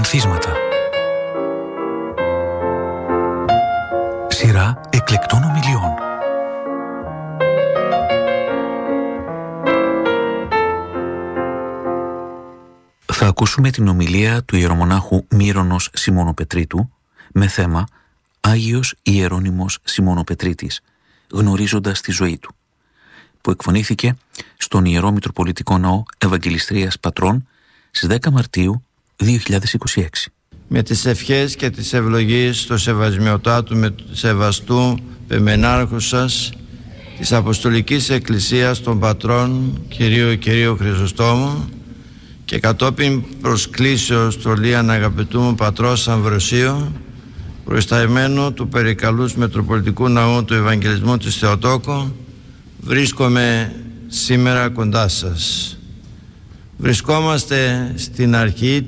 Ερεθίσματα. Σειρά εκλεκτών ομιλιών. Θα ακούσουμε την ομιλία του ιερομονάχου Μύρονος Σιμωνοπετρίτου με θέμα «Άγιος Ιερώνυμος Σιμωνοπετρίτης, γνωρίζοντας τη ζωή του», που εκφωνήθηκε στον Ιερό Μητροπολιτικό Ναό Ευαγγελιστρίας Πατρών στις 10 Μαρτίου 2026. Με τις ευχές και τις ευλογίες του Σεβασμιωτάτου με Σεβαστού Πεμενάρχου σας της Αποστολικής Εκκλησίας των Πατρών Κυρίου Χρυσοστόμου και κατόπιν προσκλήσεως του Λίαν αγαπητού μου πατρός Αμβροσίου, προϊσταημένου του Περικαλούς Μητροπολιτικού Ναού του Ευαγγελισμού της Θεοτόκου, βρίσκομαι σήμερα κοντά σας. Βρισκόμαστε στην αρχή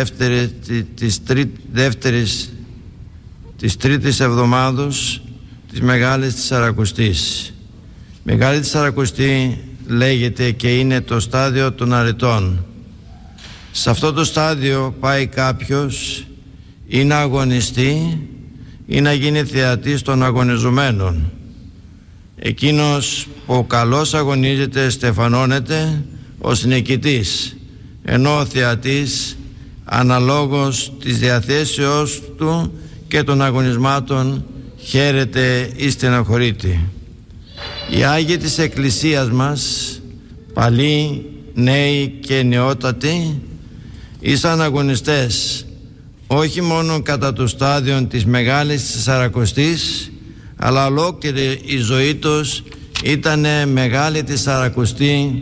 της τρίτης εβδομάδος της Μεγάλης Τεσσαρακοστής. Μεγάλη Τεσσαρακοστή λέγεται και είναι το στάδιο των αρετών. Σε αυτό το στάδιο πάει κάποιος ή να αγωνιστεί ή να γίνει θεατής των αγωνιζομένων. Εκείνος που καλώς αγωνίζεται στεφανώνεται ως νικητής, ενώ ο θεατής αναλόγως της διαθέσεώς του και των αγωνισμάτων χαίρεται ή στεναχωρείται. Οι Άγιοι της Εκκλησίας μας, παλιοί, νέοι και νεότατοι, ήσαν αγωνιστές όχι μόνο κατά το στάδιο της Μεγάλης Τεσσαρακοστής, αλλά ολόκληρη η ζωή τους ήταν Μεγάλη Τεσσαρακοστή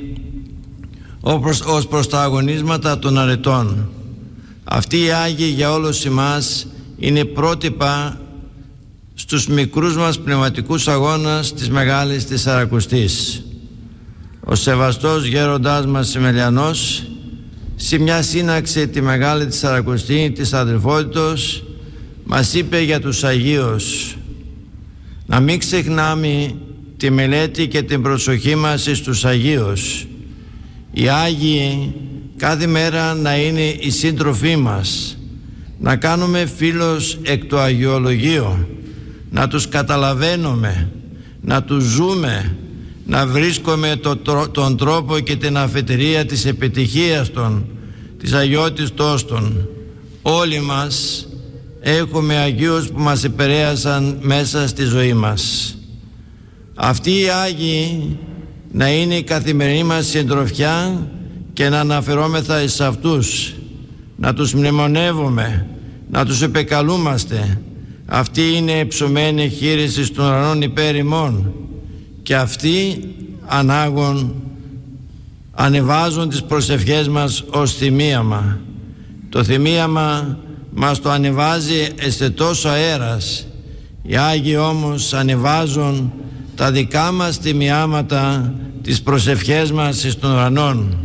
ως προς τα αγωνίσματα των αρετών. Αυτοί οι Άγιοι για όλους εμάς είναι πρότυπα στους μικρούς μας πνευματικούς αγώνας της Μεγάλης Τεσσαρακοστής. Ο σεβαστός γέροντάς μας Σιμελιανός, σε μια σύναξη τη Μεγάλη Τεσσαρακοστή της αδελφότητος, μας είπε για τους Αγίους να μην ξεχνάμε τη μελέτη και την προσοχή μας στους Αγίους. Οι Άγιοι κάθε μέρα να είναι οι σύντροφοί μας, να κάνουμε φίλος εκ του Αγιολογίου, να τους καταλαβαίνουμε, να τους ζούμε, να βρίσκουμε τον τρόπο και την αφετηρία της επιτυχίας των, της αγιότητός των. Όλοι μας έχουμε Αγίους που μας επηρέασαν μέσα στη ζωή μας. Αυτοί οι Άγιοι να είναι η καθημερινή μας συντροφιά και να αναφερόμεθα εις αυτούς, να τους μνημονεύουμε, να τους επεκαλούμαστε. Αυτοί είναι υψωμένη χείριση των ουρανών υπέρ ημών και αυτοί ανάγουν, ανεβάζουν τις προσευχές μας ως θυμίαμα. Το θυμίαμα μας το ανεβάζει αισθητός ο αέρας. Οι Άγιοι όμως ανεβάζουν τα δικά μας θυμιάματα, τις προσευχές μας εις των ουρανών.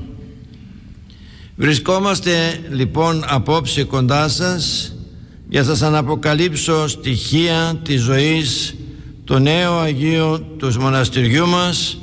Βρισκόμαστε λοιπόν απόψε κοντά σας για να σας αναποκαλύψω στοιχεία της ζωής του νέου Αγίου του μοναστηριού μας,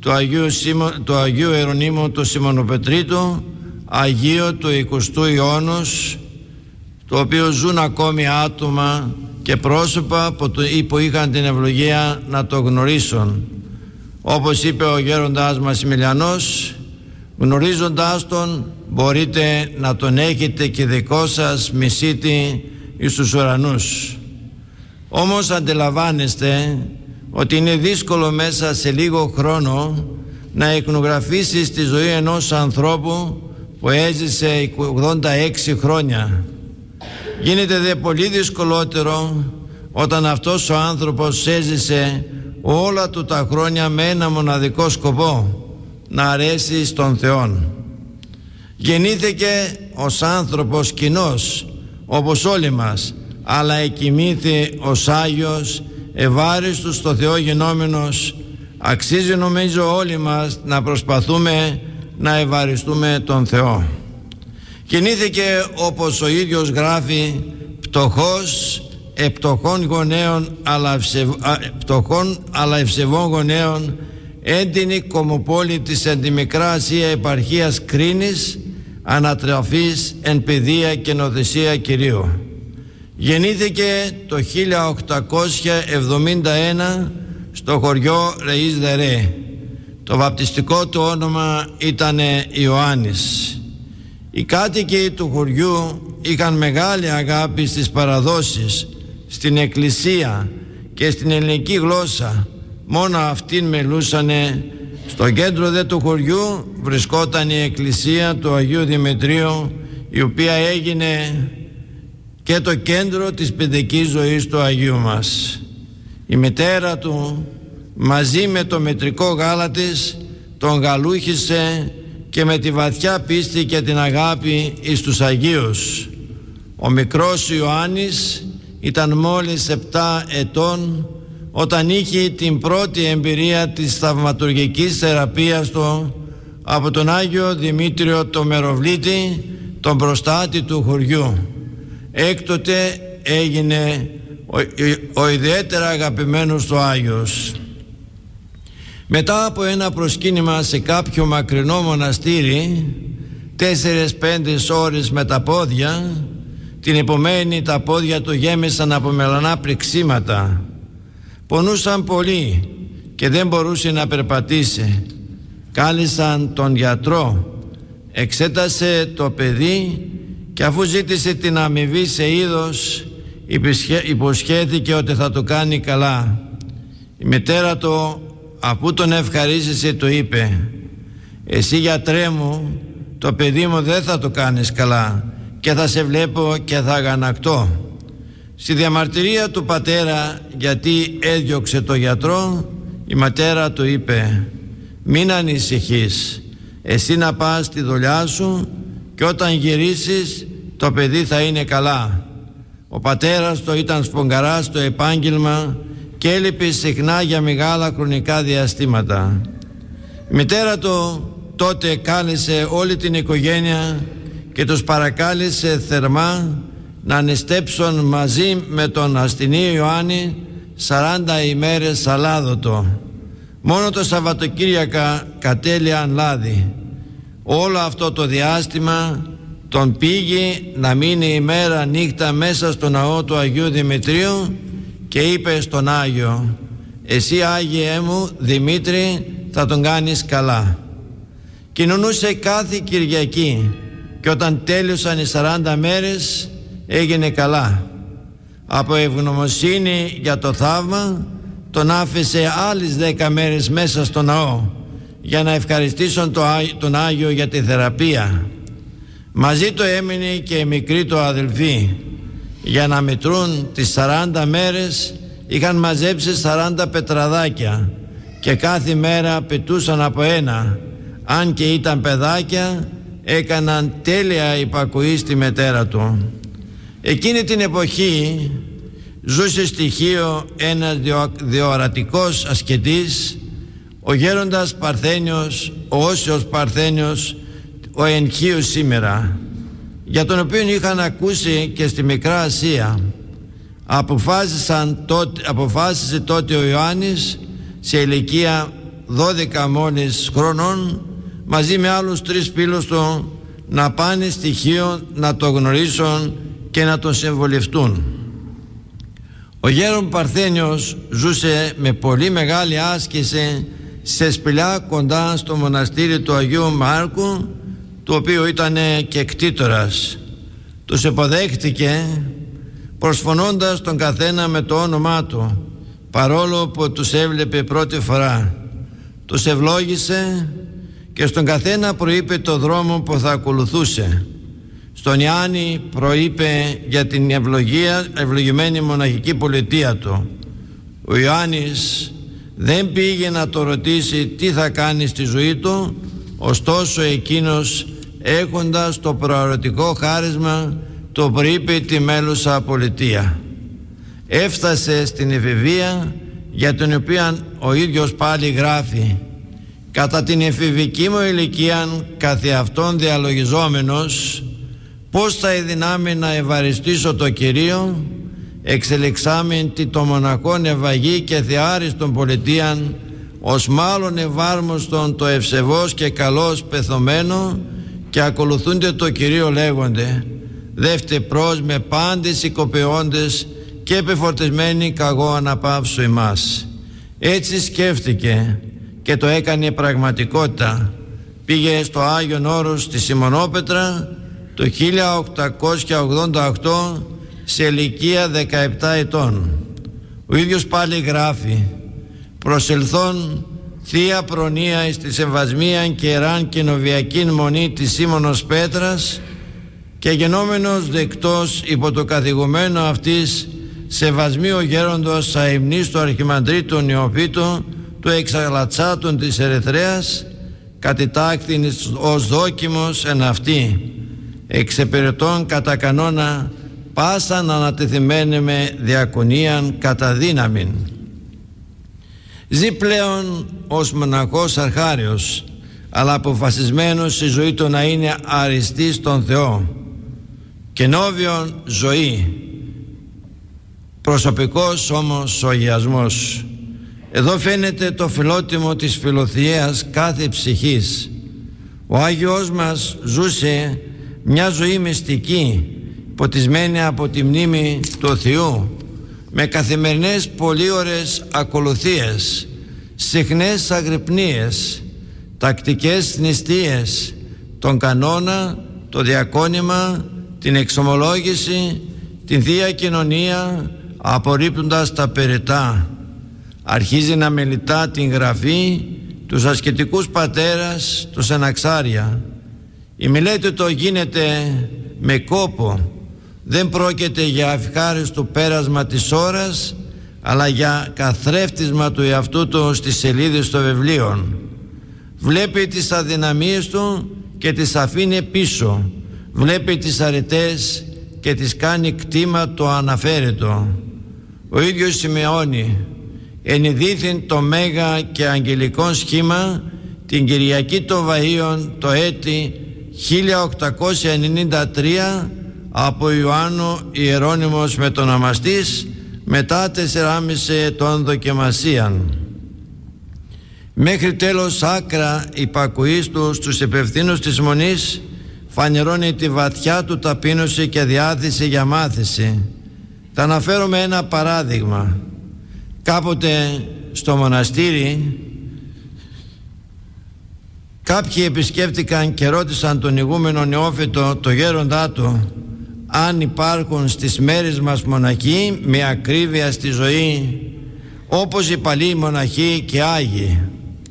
του Αγίου Ιερονύμου του Σιμωνοπετρίτου, Αγίου του 20ου αιώνος, το οποίο ζουν ακόμη άτομα και πρόσωπα που είχαν την ευλογία να το γνωρίσουν. Όπως είπε ο γέροντάς μας Σιμελιανός, γνωρίζοντάς τον μπορείτε να τον έχετε και δικό σας μισήτη εις τους ουρανούς. Όμως αντιλαμβάνεστε ότι είναι δύσκολο μέσα σε λίγο χρόνο να εκνογραφήσεις τη ζωή ενός ανθρώπου που έζησε 86 χρόνια. Γίνεται δε πολύ δυσκολότερο όταν αυτός ο άνθρωπος έζησε όλα του τα χρόνια με ένα μοναδικό σκοπό, να αρέσει στον Θεό. Γεννήθηκε ως άνθρωπος κοινός όπως όλοι μας, αλλά εκοιμήθη ως Άγιος, ευάριστος στο Θεό γενόμενος. Αξίζει νομίζω όλοι μας να προσπαθούμε να ευαριστούμε τον Θεό. Γεννήθηκε όπως ο ίδιος γράφει πτωχός, επτωχών γονέων αλλά ευσεβών γονέων, έντινη κομοπόλη της Αντιμικρά Ασία επαρχίας Κρίνης, ανατραφής εν παιδεία και νοθεσία Κυρίου. Γεννήθηκε το 1871 στο χωριό Ρεΐς Δερέ. Το βαπτιστικό του όνομα ήταν Ιωάννης. Οι κάτοικοι του χωριού είχαν μεγάλη αγάπη στις παραδόσεις, στην εκκλησία και στην ελληνική γλώσσα. Μόνο αυτήν μελούσανε. Στο κέντρο δε του χωριού βρισκόταν η εκκλησία του Αγίου Δημητρίου, η οποία έγινε και το κέντρο της παιδικής ζωής του Αγίου μας. Η μητέρα του μαζί με το μετρικό γάλα της τον γαλούχησε και με τη βαθιά πίστη και την αγάπη εις τους Αγίους. Ο μικρός Ιωάννης ήταν μόλις 7 ετών όταν είχε την πρώτη εμπειρία της θαυματουργικής θεραπείας του από τον Άγιο Δημήτριο το Μεροβλήτη, τον προστάτη του χωριού. Έκτοτε έγινε ο ιδιαίτερα αγαπημένος του Άγιος. Μετά από ένα προσκύνημα σε κάποιο μακρινό μοναστήρι, 4-5 ώρες με τα πόδια, την επομένη τα πόδια του γέμισαν από μελανά πριξίματα. Πονούσαν πολύ και δεν μπορούσε να περπατήσει. Κάλεσαν τον γιατρό, εξέτασε το παιδί και αφού ζήτησε την αμοιβή σε είδος, υποσχέθηκε ότι θα το κάνει καλά. Η μητέρα του, αφού τον ευχαρίστησε, του είπε: «Εσύ γιατρέ μου, το παιδί μου δεν θα το κάνεις καλά και θα σε βλέπω και θα αγανακτώ». Στη διαμαρτυρία του πατέρα γιατί έδιωξε το γιατρό, η ματέρα του είπε: «Μην ανησυχείς, εσύ να πας στη δουλειά σου και όταν γυρίσεις το παιδί θα είναι καλά». Ο πατέρας του ήταν σπογκαράς στο επάγγελμα και έλειπε συχνά για μεγάλα χρονικά διαστήματα. Η μητέρα του τότε κάλεσε όλη την οικογένεια και τους παρακάλεσε θερμά να ανεστέψουν μαζί με τον ασθενή Ιωάννη 40 ημέρες αλάδοτο. Μόνο το Σαββατοκύριακα κατέλειαν λάδι. Όλο αυτό το διάστημα τον πήγε να μείνει ημέρα νύχτα μέσα στο ναό του Αγίου Δημητρίου και είπε στον Άγιο: «Εσύ Άγιε μου Δημήτρη θα τον κάνεις καλά». Κοινωνούσε κάθε Κυριακή και όταν τέλειωσαν οι 40 μέρες έγινε καλά. Από ευγνωμοσύνη για το θαύμα τον άφησε άλλες 10 μέρες μέσα στο ναό για να ευχαριστήσουν τον Άγιο για τη θεραπεία. Μαζί του έμεινε και η μικρή του αδελφή. Για να μετρούν τις 40 μέρες είχαν μαζέψει 40 πετραδάκια και κάθε μέρα πετούσαν από ένα. Αν και ήταν παιδάκια, έκαναν τέλεια υπακοή στη μητέρα του. Εκείνη την εποχή ζούσε στη Χίο ένας διορατικός ασκητής, ο γέροντας Παρθένιος, ο Όσιος Παρθένιος, ο εν Χίου σήμερα, για τον οποίο είχαν ακούσει και στη Μικρά Ασία. Αποφάσισε τότε ο Ιωάννης σε ηλικία 12 μόλις χρονών μαζί με άλλους 3 φίλους του να πάνε στη Χίο να το γνωρίσουν και να τον συμβολευτούν. Ο γέρον Παρθένιος ζούσε με πολύ μεγάλη άσκηση σε σπηλιά κοντά στο μοναστήρι του Αγίου Μάρκου, του οποίου ήταν και κτήτορας. Τους υποδέχτηκε προσφωνώντας τον καθένα με το όνομά του, παρόλο που τους έβλεπε πρώτη φορά. Τους ευλόγησε και στον καθένα προείπε το δρόμο που θα ακολουθούσε. Στον Ιάννη προείπε για την ευλογημένη μοναχική πολιτεία του. Ο Ιωάννης δεν πήγε να το ρωτήσει τι θα κάνει στη ζωή του, ωστόσο εκείνος, έχοντας το προορατικό χάρισμα, το προείπε τη μέλουσα πολιτεία. Έφτασε στην εφηβεία, για την οποία ο ίδιος πάλι γράφει: «Κατά την εφηβική μου ηλικία, καθεαυτόν διαλογιζόμενος, πώς θα εδυνάμει να ευαριστήσω το Κυρίο, εξελεξάμεν τη το μοναχόν ευαγή και θεάριστον πολιτείαν, ως μάλλον ευάρμοστον το ευσεβώς και καλώς πεθωμένο και ακολουθούνται το Κυρίο λέγονται, δεύτε προς με πάντες οικοποιώντες και επιφορτισμένοι καγώ αναπαύσου ημάς. Έτσι σκέφτηκε και το έκανε πραγματικότητα. Πήγε στο Άγιον Όρος στη Σιμωνόπετρα το 1888 σε ηλικία 17 ετών. Ο ίδιος πάλι γράφει: προσελθόν θεία προνοία εις τη σεβασμίαν και εράν κοινοβιακήν μονή της Σίμωνος Πέτρας και γενόμενος δεκτός υπό το καθηγουμένο αυτής σεβασμίου γέροντος αημνίστου αρχιμανδρίτου Νεοφύτου του εξαλατσάτων της Ερυθρέας κατητάχθην ως δόκιμος εν αυτή, εξεπηρετών κατά κανόνα πάσαν ανατεθειμένη με διακονίαν κατά δύναμην. Ζει πλέον ως μοναχός αρχάριος, αλλά αποφασισμένος στη ζωή του να είναι αριστής στον Θεό. Καινόβιον ζωή, προσωπικός όμως σογιασμός. Εδώ φαίνεται το φιλότιμο της φιλοθειίας κάθε ψυχής. Ο Άγιος μας ζούσε μια ζωή μυστική, ποτισμένη από τη μνήμη του Θεού, με καθημερινές πολύωρες ακολουθίες, συχνές αγρυπνίες, τακτικές νηστείες, τον κανόνα, το διακόνημα, την εξομολόγηση, την Θεία Κοινωνία, απορρίπτοντας τα περιττά. Αρχίζει να μελετά την Γραφή, τους ασκητικούς πατέρας, τους εναξάρια. Η μελέτη το γίνεται με κόπο. Δεν πρόκειται για ευχάριστο πέρασμα της ώρας, αλλά για καθρέφτισμα του εαυτού του στις σελίδες των βιβλίων. Βλέπει τις αδυναμίες του και τις αφήνει πίσω. Βλέπει τις αρετές και τις κάνει κτήμα το αναφέρετο. Ο ίδιος σημειώνει: ενειδήθην το μέγα και αγγελικό σχήμα την Κυριακή των Βαΐων το έτη 1893 από Ιωάννου Ιερώνυμος Μετονομαστής, μετά 4,5 ετών δοκιμασίαν. Μέχρι τέλος άκρα υπακουής του στους υπευθύνους της Μονής φανερώνει τη βαθιά του ταπείνωση και διάθεση για μάθηση. Θα αναφέρομαι ένα παράδειγμα. Κάποτε στο μοναστήρι κάποιοι επισκέφτηκαν και ρώτησαν τον ηγούμενο Νεόφυτο, το γέροντά του, αν υπάρχουν στις μέρες μας μοναχοί με ακρίβεια στη ζωή όπως οι παλιοί μοναχοί και άγιοι.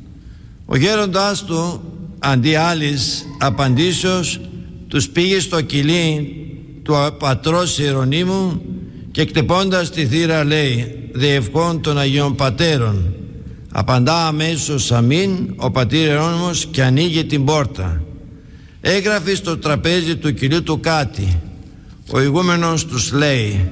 Ο γέροντάς του αντί άλλης απαντήσεως τους πήγε στο κιλί του πατρός Ιερονύμου και κτυπώντας τη θύρα λέει: διευχών των Αγίων Πατέρων. Απαντά αμέσως αμήν ο πατήρ Ιερώνυμος και ανοίγει την πόρτα. Έγραφε στο τραπέζι του κιλιού του κάτι. Ο ηγούμενος τους λέει: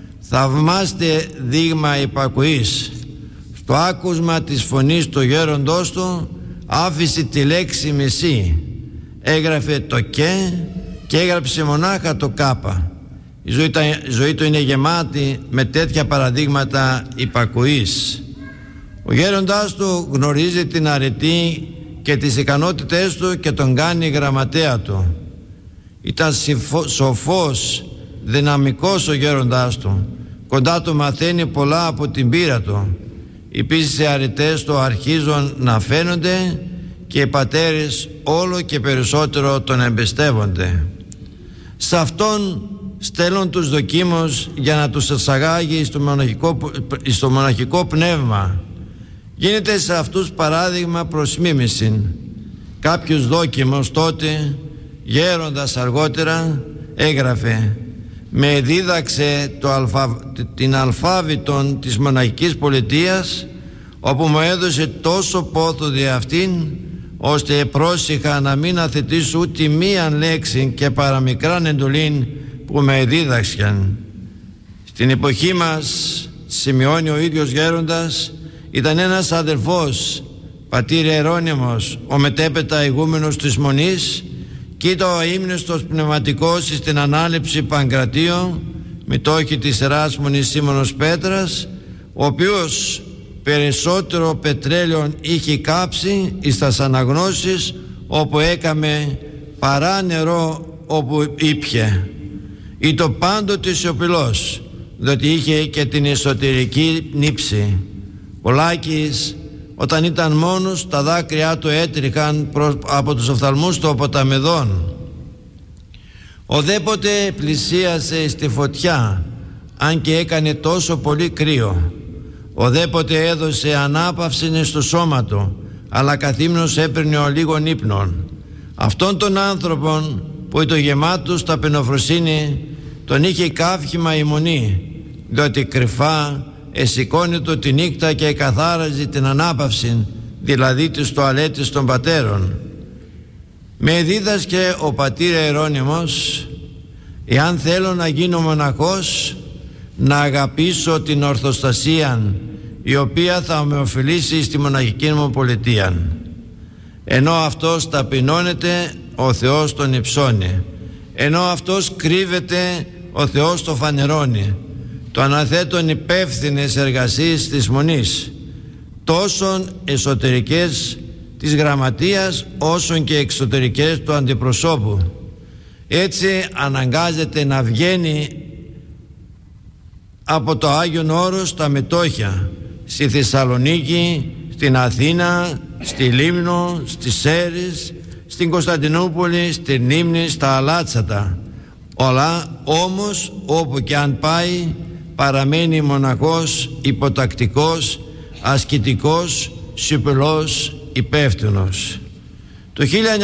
θαυμάστε δείγμα υπακουής. Στο άκουσμα της φωνής του γέροντός του άφησε τη λέξη μισή. Έγραφε το και έγραψε μονάχα το κάπα. Η ζωή του είναι γεμάτη με τέτοια παραδείγματα υπακουής. Ο γέροντάς του γνωρίζει την αρετή και τις ικανότητες του και τον κάνει γραμματέα του. Ήταν σοφός, δυναμικός ο γέροντάς του. Κοντά του μαθαίνει πολλά από την πείρα του. Επίσης οι αρετές του αρχίζουν να φαίνονται και οι πατέρες όλο και περισσότερο τον εμπιστεύονται. Σε αυτόν στέλνουν τους δοκίμους για να τους εισαγάγει στο μοναχικό πνεύμα. Γίνεται σε αυτούς παράδειγμα προς μίμηση. Κάποιος δόκιμος τότε, γέροντας αργότερα, έγραφε: με δίδαξε την αλφάβητον της μοναχικής πολιτείας, όπου μου έδωσε τόσο πόθο δι' αυτήν, ώστε πρόσεχα να μην αθετήσω ούτε μίαν λέξη και παραμικράν εντολήν που με δίδαξαν. Στην εποχή μας, σημειώνει ο ίδιος γέροντας, ήταν ένας αδελφός, πατήρ Ιερώνυμος, ο μετέπειτα ηγούμενος της Μονής, και ήταν ο αείμνηστος πνευματικός στην ανάληψη Παγκρατίου, μητόχη της Ιεράς Μονής Σίμωνος Πέτρας, ο οποίος περισσότερο πετρέλαιο είχε κάψει εις τας αναγνώσεις, όπου έκαμε παρά νερό όπου ήπιε. Ήτο πάντοτε σιωπηλός, διότι είχε και την εσωτερική νύψη. Πολάκης, όταν ήταν μόνος, τα δάκρυά του έτριχαν από τους οφθαλμούς του αποταμεδών. Οδέποτε πλησίασε στη φωτιά, αν και έκανε τόσο πολύ κρύο. Οδέποτε έδωσε ανάπαυση στο σώμα του, αλλά καθήμνος έπαιρνε ο λίγων ύπνων. Αυτόν τον άνθρωπον που ήταν γεμάτος ταπεινοφροσύνη, τον είχε καύχημα η μονή, διότι κρυφά εσηκώνει το τη νύχτα και εκαθάραζε την ανάπαυση, δηλαδή τις τουαλέτες των πατέρων. Με δίδασκε ο πατήρ Ιερώνυμος, εάν θέλω να γίνω μοναχός, να αγαπήσω την ορθοστασία, η οποία θα με ωφελήσει στη μοναχική μου πολιτεία. Ενώ αυτός ταπεινώνεται, ο Θεός τον υψώνει. Ενώ αυτός κρύβεται, ο Θεός το φανερώνει. Το αναθέτουν υπεύθυνες εργασίες της Μονής, τόσο εσωτερικές της γραμματείας, όσον και εξωτερικές του αντιπροσώπου. Έτσι αναγκάζεται να βγαίνει από το Άγιον Όρος τα μετόχια, στη Θεσσαλονίκη, στην Αθήνα, στη Λίμνο, στις Σέρres, στην Κωνσταντινούπολη, στην Ύμνη, στα Αλάτσατα. Όλα όμως, όπου και αν πάει, παραμένει μοναχός, υποτακτικός, ασκητικός, σιωπηλός, υπεύθυνος. Το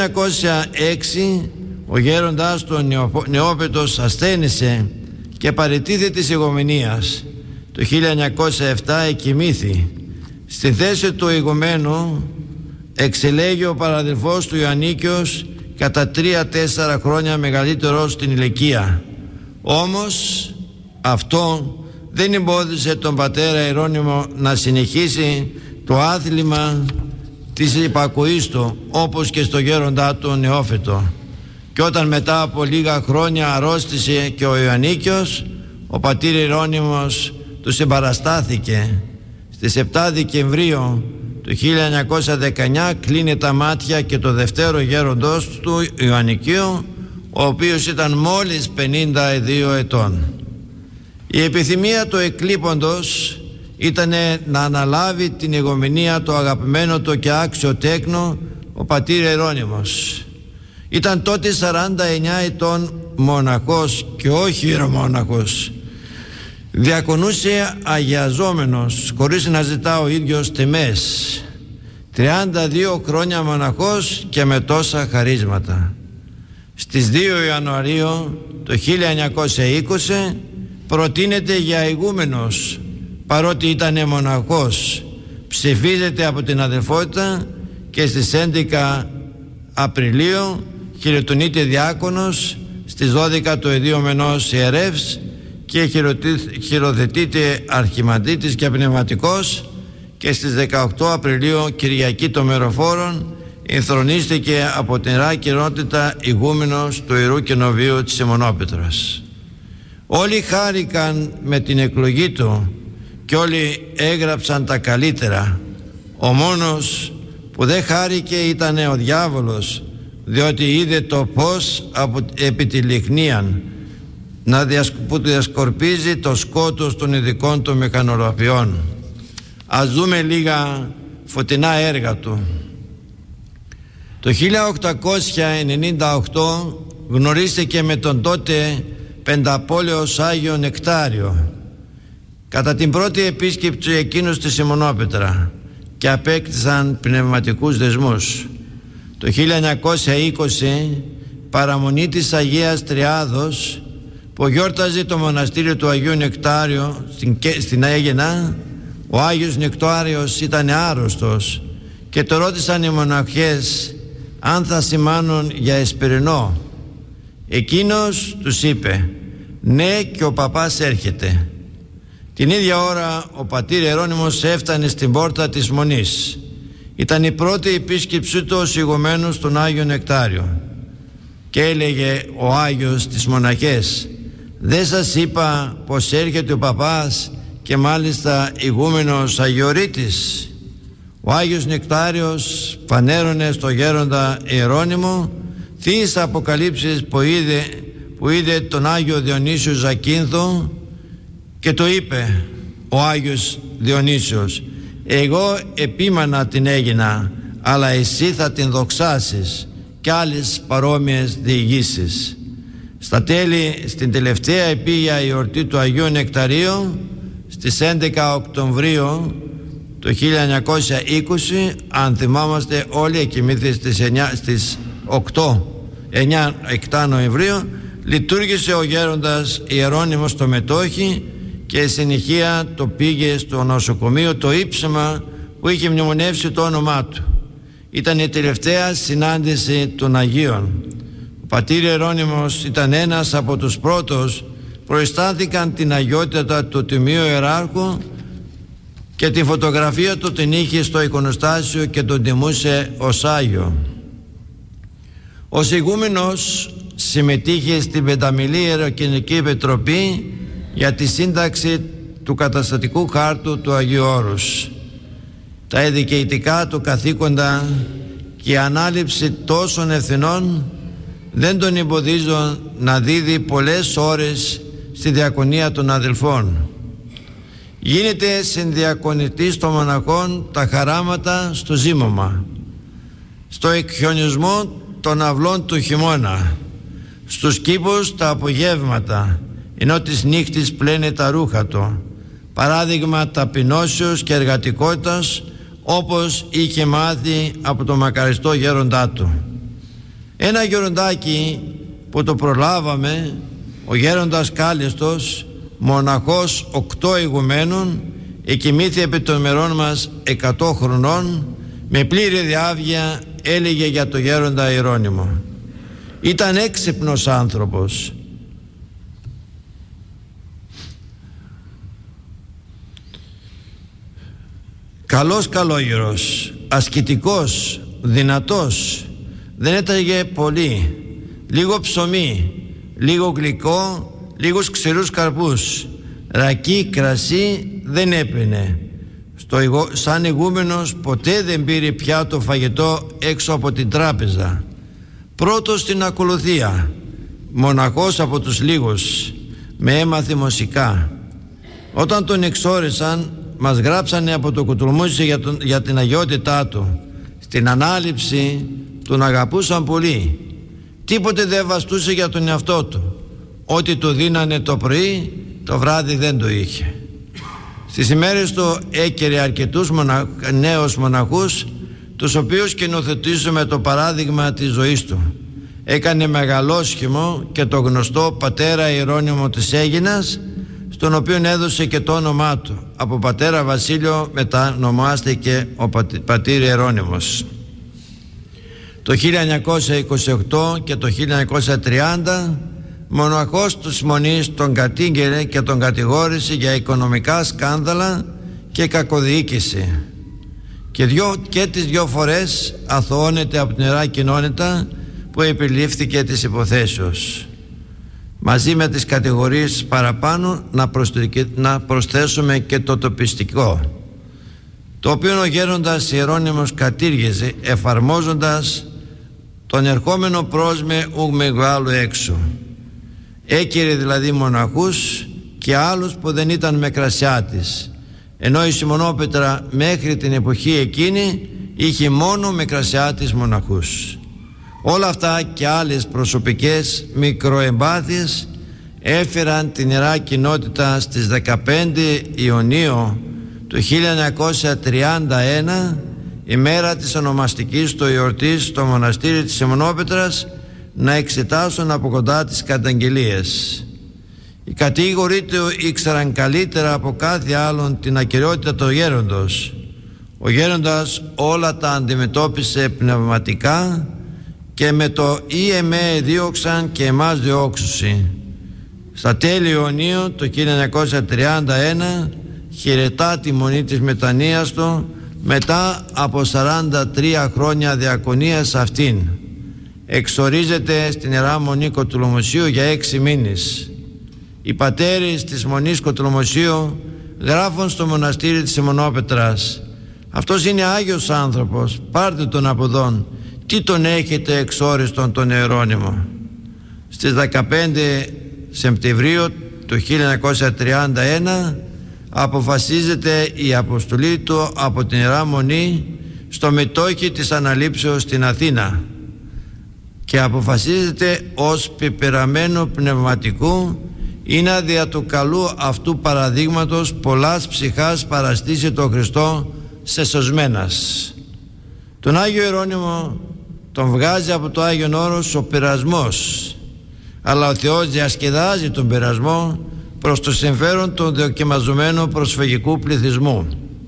1906 ο γέροντας του Νεόπαιτος ασθένησε και παραιτήθη της ηγομενίας. Το 1907 εκοιμήθη. Στη θέση του ηγουμένου εξελέγει ο παραδελφός του Ιωαννίκιος, κατά 3-4 χρόνια μεγαλύτερος στην ηλικία. Όμως αυτό δεν εμπόδισε τον πατέρα Ιερώνυμο να συνεχίσει το άθλημα της υπακοής του, όπως και στο γέροντά του Νεόφυτο. Και όταν μετά από λίγα χρόνια αρρώστησε και ο Ιωαννίκιος, ο πατήρ Ιερώνυμος του συμπαραστάθηκε. Στις 7 Δεκεμβρίου του 1919 κλείνει τα μάτια και το δευτέρο γέροντος του Ιωαννικίου, ο οποίος ήταν μόλις 52 ετών. Η επιθυμία του εκλείποντος ήταν να αναλάβει την ηγομενία το αγαπημένο του και άξιο τέκνο, ο πατήρ Ιερώνυμος. Ήταν τότε 49 ετών μοναχός και όχι ιερομόναχος. Διακονούσε αγιαζόμενος, χωρίς να ζητά ο ίδιος τιμές. 32 χρόνια μοναχός και με τόσα χαρίσματα. Στις 2 Ιανουαρίου το 1920 προτείνεται για ηγούμενος, παρότι ήταν μοναχός. Ψηφίζεται από την αδελφότητα και στις 11 Απριλίου χειροτονείται διάκονος, στις 12 το ειδίωμενος ιερεύς και χειροθετείται αρχιμανδρίτης και πνευματικός, και στις 18 Απριλίου Κυριακή των Μεροφόρων ενθρονίστηκε από την Ιερά Κοινότητα ηγούμενος του Ιερού Κοινοβείου της Σιμωνόπετρας. Όλοι χάρηκαν με την εκλογή του και όλοι έγραψαν τα καλύτερα. Ο μόνος που δεν χάρηκε ήταν ο διάβολος, διότι είδε το πώς επί τη λιχνίαν που διασκορπίζει το σκότος των ειδικών των μηχανογραφιών. Ας δούμε λίγα φωτεινά έργα του. Το 1898 γνωρίστηκε με τον τότε πενταπόλεως Άγιο Νεκτάριο κατά την πρώτη επίσκεψη εκείνος στη Σιμωνόπετρα και απέκτησαν πνευματικούς δεσμούς. Το 1920 παραμονή της Αγίας Τριάδος, που γιόρταζε το μοναστήριο του Αγίου Νεκτάριου στην Αίγαινα, ο Άγιος Νεκτάριος ήταν άρρωστος και το ρώτησαν οι μοναχές αν θα σημάνουν για εσπερινό. Εκείνος τους είπε ναι, και ο παπάς έρχεται. Την ίδια ώρα ο πατήρ Ιερώνυμος έφτανε στην πόρτα της Μονής. Ήταν η πρώτη επίσκεψή του ως ηγουμένου στον Άγιο Νεκτάριο και έλεγε ο Άγιος στις μοναχές, δεν σας είπα πως έρχεται ο παπάς και μάλιστα ηγούμενος Αγιορείτης? Ο Άγιος Νεκτάριος φανέρωνε στο γέροντα Ιερώνυμο Θείες αποκαλύψεις που είδε τον Άγιο Διονύσιο Ζακίνθο και το είπε ο Άγιος Διονύσιος: εγώ επίμανα την έγινα, αλλά εσύ θα την δοξάσεις, και άλλες παρόμοιες διηγήσεις. Στα τέλη, στην τελευταία επίγεια εορτή του Αγίου Νεκταρίου, στις 11 Οκτωβρίου το 1920, αν θυμάμαστε όλοι, εκοιμήθη στις 9 Νοεμβρίου, λειτουργήσε ο γέροντας Ιερώνυμος στο Μετόχι και η συνεχεία το πήγε στο νοσοκομείο το Ύψωμα που είχε μνημονεύσει το όνομά του. Ήταν η τελευταία συνάντηση των Αγίων. Ο πατήρ Ιερώνυμος ήταν ένας από τους πρώτους προαισθάνθηκαν την αγιότητα του Τιμίου Ιεράρχου και τη φωτογραφία του την είχε στο εικονοστάσιο και τον τιμούσε ως Άγιο. Ως ηγούμενος συμμετείχε στην Πενταμιλή Ιεροκοινική Επιτροπή για τη σύνταξη του καταστατικού χάρτου του Αγίου Όρους. Τα ειδικαιητικά του καθήκοντα και η ανάληψη τόσων ευθυνών δεν τον εμποδίζουν να δίδει πολλές ώρες στη διακονία των αδελφών. Γίνεται συνδιακονητής των μοναχών τα χαράματα στο ζύμωμα, στο εκχιονισμό των αυλών του χειμώνα, στους κήπους τα απογεύματα, ενώ της νύχτης πλένε τα ρούχα του. Παράδειγμα ταπεινώσεως και εργατικότητας, όπως είχε μάθει από το μακαριστό γέροντά του. Ένα γεροντάκι που το προλάβαμε, ο γέροντας Κάλιστος, μοναχός 8 ηγουμένων, εκοιμήθη επί των μερών μας 100 χρονών, με πλήρη διάβγεια έλεγε για το γέροντα Ιερώνυμο: ήταν έξυπνος άνθρωπος, καλός καλόγερος, ασκητικός, δυνατός, δεν έταγε πολύ, λίγο ψωμί, λίγο γλυκό, λίγους ξηρούς καρπούς, ρακί, κρασί δεν έπινε. Σαν ηγούμενος ποτέ δεν πήρε πιάτο φαγητό έξω από την τράπεζα. Πρώτος στην ακολουθία, μοναχός από τους λίγους, με έμαθε μουσικά. Όταν τον εξόρισαν, μας γράψανε από το κουτουλμούσι για την αγιότητά του. Στην ανάληψη τον αγαπούσαν πολύ. Τίποτε δεν βαστούσε για τον εαυτό του. Ό,τι του δίνανε το πρωί, το βράδυ δεν το είχε. Στις ημέρες του έκαιρε αρκετούς νέους μοναχούς, τους οποίους κοινοθετήσουμε το παράδειγμα της ζωής του. Έκανε μεγαλόσχημο και το γνωστό πατέρα Ιερώνυμο της Αίγινας, στον οποίο έδωσε και το όνομά του. Από πατέρα Βασίλειο μετανομάστηκε ο πατήρ Ιερώνυμος. Το 1928 και το 1930 μοναχός της Μονής τον κατήγγελε και τον κατηγόρησε για οικονομικά σκάνδαλα και κακοδιοίκηση, και τις 2 φορές αθωώνεται από την Ιερά Κοινότητα που επιλήφθηκε της υποθέσεως. Μαζί με τις κατηγορίες παραπάνω να προσθέσουμε και το τοπιστικό, το οποίο ο γέροντας Ιερώνυμος κατήργησε, εφαρμόζοντας τον ερχόμενο πρόσμε ουγ μεγάλου έξω. Έκαιρε δηλαδή μοναχούς και άλλους που δεν ήταν Μεκρασιάτης, ενώ η Σιμωνόπετρα μέχρι την εποχή εκείνη είχε μόνο Μεκρασιάτης μοναχούς. Όλα αυτά και άλλες προσωπικές μικροεμπάθειες έφεραν την Ιερά Κοινότητα στις 15 Ιουνίου του 1931, ημέρα της ονομαστικής του εορτής στο μοναστήρι της Σιμωνόπετρας, να εξετάσουν από κοντά τις καταγγελίες. Οι κατήγοροι του ήξεραν καλύτερα από κάθε άλλον την ακυριότητα του γέροντος. Ο γέροντας όλα τα αντιμετώπισε πνευματικά και με το «ή εμέ δίωξαν και εμάς διώξουσι». Στα τέλη Ιουνίου το 1931 χαιρετά τη μονή της μετανοίας του μετά από 43 χρόνια διακονίας αυτήν. Εξορίζεται στην Ιερά Μονή Κοτουλομοσίου για 6 μήνες. Οι πατέρες της Μονής Κοτουλομοσίου γράφουν στο μοναστήρι της Σιμωνόπετρας: αυτός είναι Άγιος άνθρωπος, πάρτε τον από δόν. Τι τι τον έχετε εξόριστον τον Ιερώνυμο? Στις 15 Σεπτεμβρίου του 1931 αποφασίζεται η αποστολή του από την Ιερά Μονή στο μετόχι της Αναλήψεως στην Αθήνα και αποφασίζεται ως πεπειραμένο πνευματικού ή να δια του καλού αυτού παραδείγματος πολλάς ψυχάς παραστήσει το Χριστό σε σωσμένας. Τον Άγιο Ιερώνυμο τον βγάζει από το Άγιον Όρος ο πειρασμός, αλλά ο Θεός διασκεδάζει τον πειρασμό προς το συμφέρον του δοκιμαζομένου προσφυγικού πληθυσμού.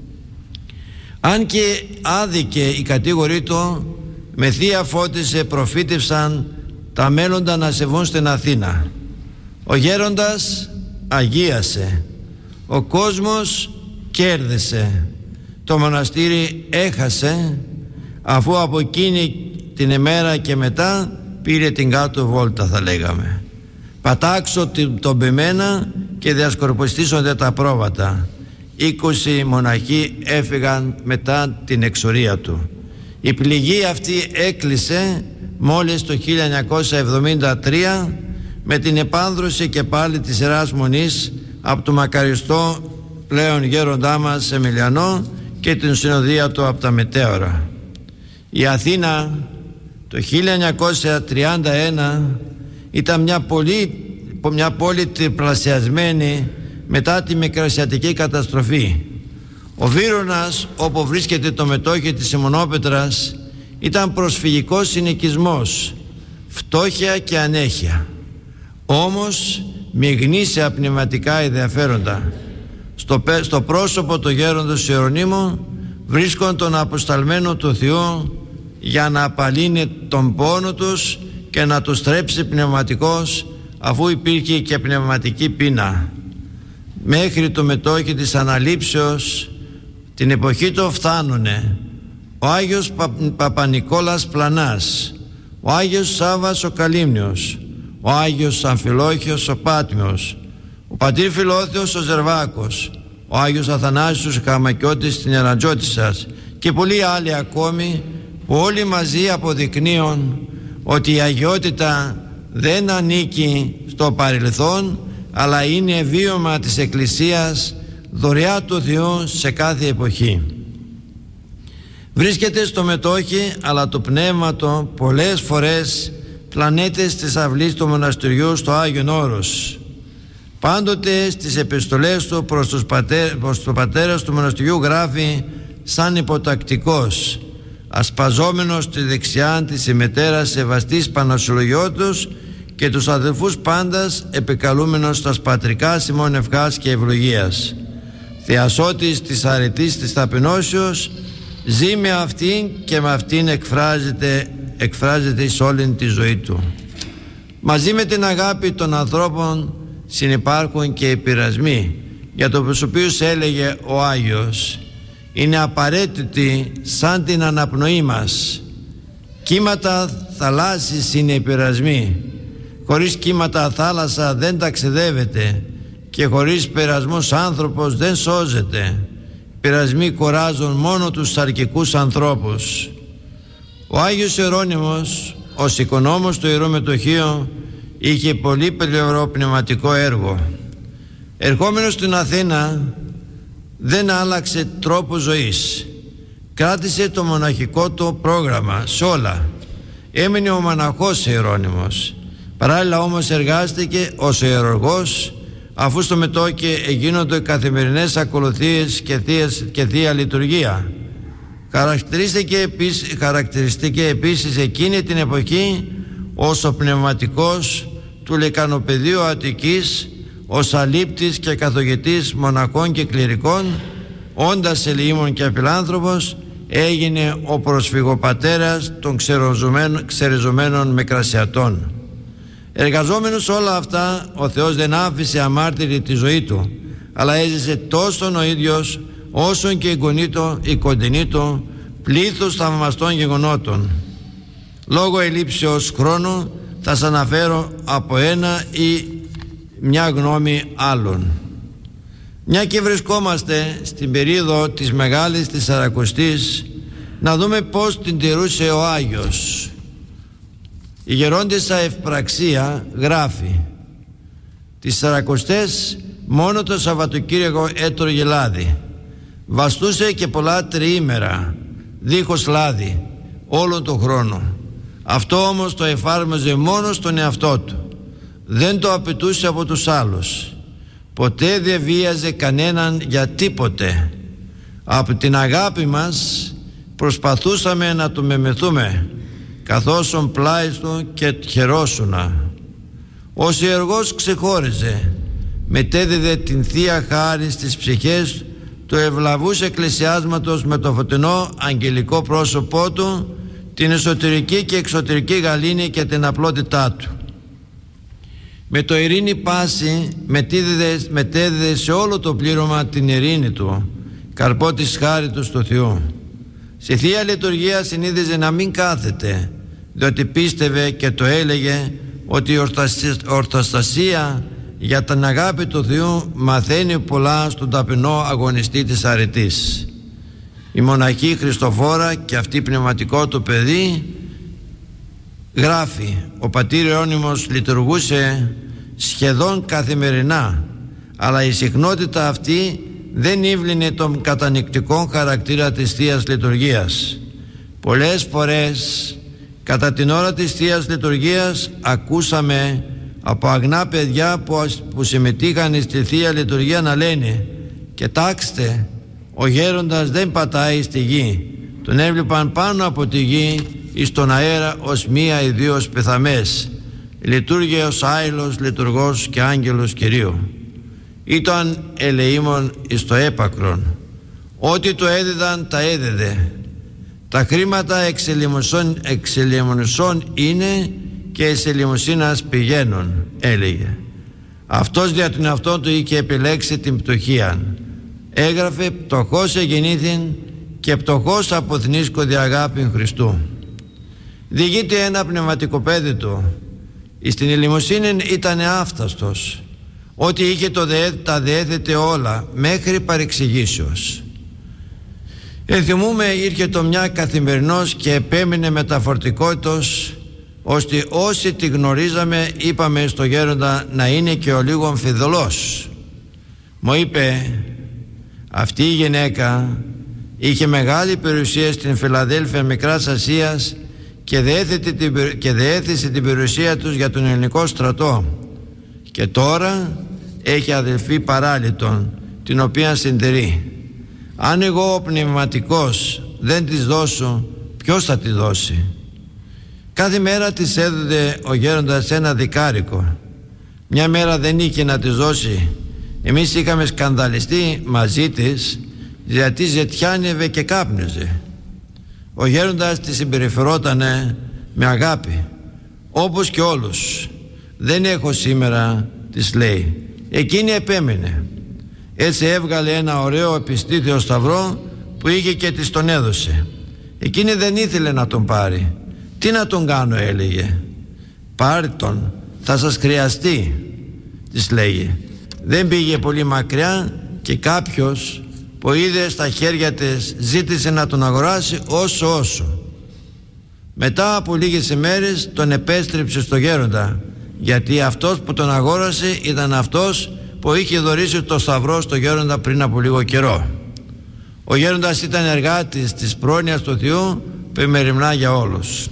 Αν και άδικε η κατήγορή του, με θεία φώτιση προφήτευσαν τα μέλλοντα να σεβούν στην Αθήνα. Ο γέροντας αγίασε, ο κόσμος κέρδισε, το μοναστήρι έχασε, αφού από εκείνη την ημέρα και μετά πήρε την κάτω βόλτα, θα λέγαμε. Πατάξω τον πεμένα και διασκορπιστήσονται τα πρόβατα. 20 μοναχοί έφυγαν μετά την εξορία του. Η πληγή αυτή έκλεισε μόλις το 1973 με την επάνδρωση και πάλι της Ιεράς Μονής από το μακαριστό πλέον γέροντά μας Εμιλιανό και την συνοδεία του από τα μετέωρα. Η Αθήνα το 1931 ήταν μια πόλη τριπλασιασμένη μετά τη Μικρασιατική καταστροφή. Ο Βύρωνας, όπου βρίσκεται το μετόχι της Σιμωνόπετρας, ήταν προσφυγικός συνοικισμός, φτώχεια και ανέχεια. Όμως με γνήσια πνευματικά ενδιαφέροντα. Στο πρόσωπο του γέροντος Ιερονύμου βρίσκον τον αποσταλμένο του Θεού για να απαλύνει τον πόνο τους και να τους στρέψει πνευματικός, αφού υπήρχε και πνευματική πείνα. Μέχρι το μετόχι της Αναλήψεως την εποχή του φτάνουνε ο Άγιος Παπανικόλας Πλανάς, ο Άγιος Σάββας ο Καλύμνιος, ο Άγιος Αμφιλόχιος ο Πάτμιος, ο Πατήρ Φιλόθεος ο Ζερβάκος, ο Άγιος Αθανάσιος ο Καμακιώτης στην Ιεραντζώτισσας και πολλοί άλλοι ακόμη, που όλοι μαζί αποδεικνύουν ότι η αγιότητα δεν ανήκει στο παρελθόν, αλλά είναι βίωμα της Εκκλησίας, δωρεά του Θεού σε κάθε εποχή. Βρίσκεται στο μετόχι, αλλά το πνεύμα του πολλές φορές πλανέται στις αυλείς του μοναστηριού στο Άγιον Όρος. Πάντοτε στις επιστολές του προς τους πατέρες του μοναστηριού γράφει σαν υποτακτικός, ασπαζόμενος στη δεξιά της ημετέρας σεβαστής Πανασυλλογιώτος και τους αδελφούς πάντας επικαλούμενος τας πατρικά ημών ευχάς και ευλογίας. Θεασότης της αρετής της ταπεινώσεως, ζει με αυτήν και με αυτήν εκφράζεται εις όλην τη ζωή του. Μαζί με την αγάπη των ανθρώπων συνυπάρχουν και οι πειρασμοί, για τους οποίους έλεγε ο Άγιος, είναι απαραίτητη σαν την αναπνοή μας. Κύματα θαλάσσης είναι οι πειρασμοί. Χωρίς κύματα θάλασσα δεν ταξιδεύεται και χωρίς πειρασμούς άνθρωπος δεν σώζεται. Πειρασμοί κουράζουν μόνο τους σαρκικούς ανθρώπους. Ο Άγιος Ιερώνυμος ως οικονόμος του Ιερού Μετοχείου είχε πολύ πλευρό πνευματικό έργο. Ερχόμενος στην Αθήνα δεν άλλαξε τρόπο ζωής. Κράτησε το μοναχικό του πρόγραμμα σε όλα. Έμεινε ο μοναχός Ιερώνυμος. Παράλληλα όμως εργάστηκε ως ιερουργός, αφού στο μετόχι εγίνονται καθημερινές ακολουθίες και θεία λειτουργία. Χαρακτηριστήκε επίσης εκείνη την εποχή ως ο πνευματικός του Λεκανοπεδίου Αττικής, ως αλήπτης και καθογητής μοναχών και κληρικών, όντας ελεήμων και απειλάνθρωπος, έγινε ο προσφυγοπατέρας των ξεριζωμένων Μικρασιατών. Εργαζόμενος όλα αυτά, ο Θεός δεν άφησε αμάρτυρη τη ζωή του, αλλά έζησε τόσο ο ίδιος όσον και οι κοντινοί του πλήθος θαυμαστών γεγονότων. Λόγω ελλείψεως χρόνου θα σας αναφέρω από ένα ή μια γνώμη άλλων. Μια και βρισκόμαστε στην περίοδο της Μεγάλης Τεσσαρακοστής, να δούμε πώς την τηρούσε ο Άγιος. Η γερόντισσα Ευπραξία γράφει: τις Σαρακοστές μόνο το Σαββατοκύριακο έτρωγε λάδι. Βαστούσε και πολλά τριήμερα δίχως λάδι όλον τον χρόνο. Αυτό όμως το εφάρμοζε μόνο στον εαυτό του. Δεν το απαιτούσε από τους άλλους. Ποτέ δεν βίαζε κανέναν για τίποτε. Από την αγάπη μας προσπαθούσαμε να του μεμεθούμε, καθώς πλάι του και χαιρόσουνα. Ως ιεργός ξεχώριζε, μετέδιδε την Θεία Χάρη στις ψυχές του ευλαβούς εκκλησιάσματος με το φωτεινό αγγελικό πρόσωπό του, την εσωτερική και εξωτερική γαλήνη και την απλότητά του. Με το ειρήνη πάση μετέδιδε σε όλο το πλήρωμα την ειρήνη του, καρπό της χάριτος του Θεού. Στη Θεία Λειτουργία συνήθιζε να μην κάθεται, διότι πίστευε και το έλεγε ότι η ορθοστασία για την αγάπη του Θεού μαθαίνει πολλά στον ταπεινό αγωνιστή της αρετής. Η μοναχή Χριστοφόρα και αυτή πνευματικό του παιδί γράφει: ο πατήρ Ιερώνυμος λειτουργούσε σχεδόν καθημερινά, αλλά η συχνότητα αυτή δεν ήβληνε τον κατανυκτικό χαρακτήρα της Θείας Λειτουργίας. Πολλές φορές κατά την ώρα της Θείας Λειτουργίας ακούσαμε από αγνά παιδιά που συμμετείχαν στη Θεία Λειτουργία να λένε: κοιτάξτε, ο γέροντας δεν πατάει στη γη. Τον έβλεπαν πάνω από τη γη εις τον αέρα ως μία ή δύο πεθαμές. Λειτουργεί ως άειλος, λειτουργός και άγγελος Κυρίου. Ήταν ελεήμων εις το έπακρον. Ό,τι το έδιδαν τα έδιδε. Τα χρήματα εξελιμονισών είναι και εξελιμοσύνας πηγαίνουν, έλεγε. Αυτός δια τον εαυτό του είχε επιλέξει την πτωχία. Έγραφε: πτωχός εγεννήθην και πτωχός αποθνίσκω δι' αγάπην Χριστού. Διηγείται ένα πνευματικό παιδί του. Στην ελεημοσύνη ήταν άφταστος. Ό,τι είχε τα διέθετε όλα μέχρι παρεξηγήσεως. Ενθυμούμε, ήρθε το μια καθημερινός και επέμεινε μεταφορτικότητος, ώστε όσοι τη γνωρίζαμε είπαμε στο γέροντα να είναι και ο λίγον φιδωλός. Μου είπε: αυτή η γυναίκα είχε μεγάλη περιουσία στην Φιλαδέλφια Μικράς Ασίας και διέθεσε την περιουσία τους για τον ελληνικό στρατό, και τώρα έχει αδελφή παράλυτον, την οποία συντηρεί. Αν εγώ ο πνευματικός δεν της δώσω, ποιος θα τη δώσει? Κάθε μέρα της έδωτε ο γέροντας ένα δικάρικο. Μια μέρα δεν είχε να της δώσει. Εμείς είχαμε σκανδαλιστεί μαζί της, γιατί ζετιάνευε και κάπνιζε. Ο γέροντας της συμπεριφερότανε με αγάπη, όπως και όλους. Δεν έχω σήμερα, της λέει. Εκείνη επέμεινε. Έτσι έβγαλε ένα ωραίο επιστήθιο σταυρό που είχε και της τον έδωσε. Εκείνη δεν ήθελε να τον πάρει. Τι να τον κάνω, έλεγε. Πάρε τον, θα σας χρειαστεί, της λέγε. Δεν πήγε πολύ μακριά και κάποιος που είδε στα χέρια της ζήτησε να τον αγοράσει όσο. Μετά από λίγες ημέρες τον επέστρεψε στο γέροντα, γιατί αυτός που τον αγόρασε ήταν αυτός που είχε δωρήσει το σταυρό στο γέροντα πριν από λίγο καιρό. Ο γέροντας ήταν εργάτης της πρόνοιας του Θεού που ημερημνά για όλους.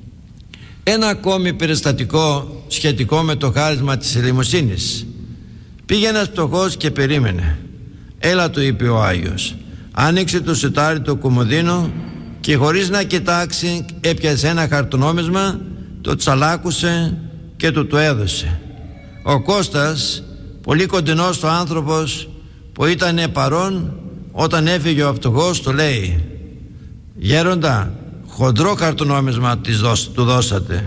Ένα ακόμη περιστατικό σχετικό με το χάρισμα της ελεημοσύνης. Πήγε ένας πτωχός και περίμενε. Έλα, του είπε ο Άγιος. Άνοιξε το σιτάρι του κομμωδίνου και χωρίς να κοιτάξει έπιασε ένα χαρτονόμισμα, το τσαλάκουσε και του το έδωσε. Ο Κώστας, πολύ κοντινός στο άνθρωπος που ήταν παρόν όταν έφυγε ο πτωχός, του λέει: γέροντα, χοντρό χαρτονόμισμα του δώσατε.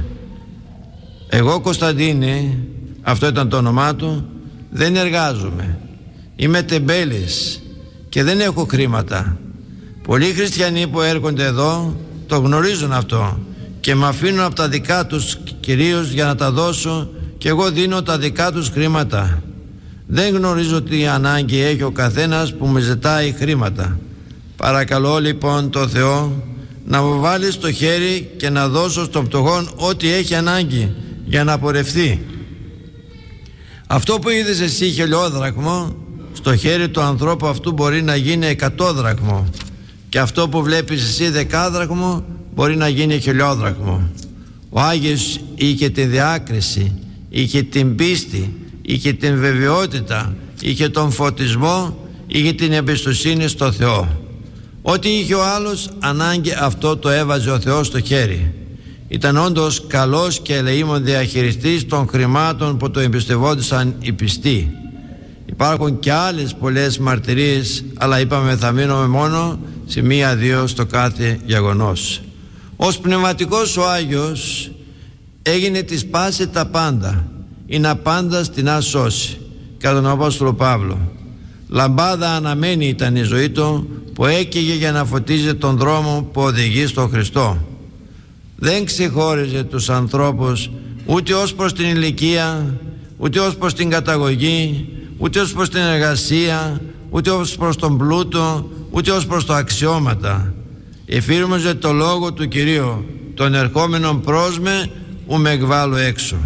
Εγώ, Κωνσταντίνη, αυτό ήταν το όνομά του, δεν εργάζομαι. Είμαι τεμπέλης και δεν έχω χρήματα. Πολλοί χριστιανοί που έρχονται εδώ το γνωρίζουν αυτό και με αφήνουν από τα δικά τους κυρίως για να τα δώσω, και εγώ δίνω τα δικά τους χρήματα. Δεν γνωρίζω τι ανάγκη έχει ο καθένας που με ζητάει χρήματα. Παρακαλώ λοιπόν το Θεό να μου βάλει στο χέρι και να δώσω στον φτωχόν ό,τι έχει ανάγκη για να πορευθεί. Αυτό που είδες εσύ χιλιόδραχμο, στο χέρι του ανθρώπου αυτού μπορεί να γίνει 100 δραχμό, και αυτό που βλέπεις εσύ 10 δραχμό μπορεί να γίνει χιλιόδραχμο. Ο Άγιος είχε τη διάκριση, είχε την πίστη, είχε την βεβαιότητα, είχε τον φωτισμό, είχε την εμπιστοσύνη στο Θεό. Ό,τι είχε ο άλλος ανάγκη, αυτό το έβαζε ο Θεός στο χέρι. Ήταν όντως καλός και ελεήμων διαχειριστής των χρημάτων που το εμπιστευόντουσαν οι πιστοί. Υπάρχουν και άλλες πολλές μαρτυρίες, αλλά είπαμε θα μείνουμε μόνο σε μία-δύο στο κάθε γεγονός. Ως πνευματικός ο Άγιος έγινε της πάση τα πάντα, είναι απάντα στην σώση, κατά τον Απόστολο Παύλο. Λαμπάδα αναμένη ήταν η ζωή του, που έκαιγε για να φωτίζει τον δρόμο που οδηγεί στον Χριστό. Δεν ξεχώριζε τους ανθρώπους ούτε ως προς την ηλικία, ούτε ως προς την καταγωγή, ούτε ως προς την εργασία, ούτε ως προς τον πλούτο, ούτε ως προς τα αξιώματα. Εφήρμοζε το λόγο του Κυρίου, τον ερχόμενον προς με, ου με εκβάλλω έξω.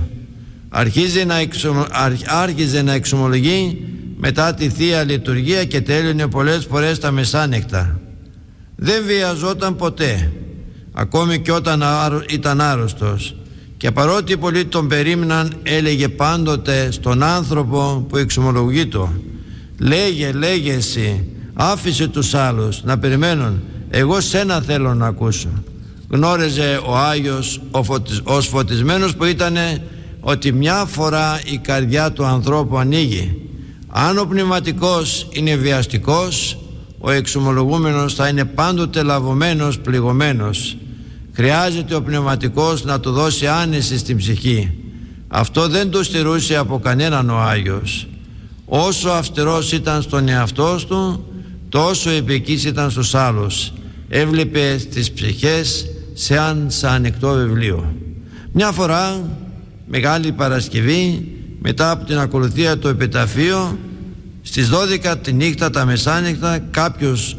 Άρχιζε να εξομολογεί μετά τη Θεία Λειτουργία και τέλειωνε πολλές φορές τα μεσάνυχτα. Δεν βιαζόταν ποτέ, ακόμη και όταν ήταν άρρωστος, και παρότι πολλοί τον περίμεναν, έλεγε πάντοτε στον άνθρωπο που εξομολογεί το: λέγε εσύ, άφησε τους άλλους να περιμένουν, εγώ σένα θέλω να ακούσω. Γνώριζε ο Άγιος ως φωτισμένος που ήτανε ότι μια φορά η καρδιά του ανθρώπου ανοίγει. Αν ο πνευματικός είναι βιαστικός, ο εξομολογούμενος θα είναι πάντοτε λαβωμένος, πληγωμένος. Χρειάζεται ο πνευματικός να του δώσει άνεση στην ψυχή. Αυτό δεν το στερούσε από κανέναν ο Άγιος. Όσο αυστηρός ήταν στον εαυτός του, τόσο επικής ήταν στους άλλους. Έβλεπε τις ψυχές σαν ανοιχτό βιβλίο. Μια φορά, Μεγάλη Παρασκευή, μετά από την ακολουθία του επιταφείου, στις 12 τη νύχτα, τα μεσάνυχτα, κάποιος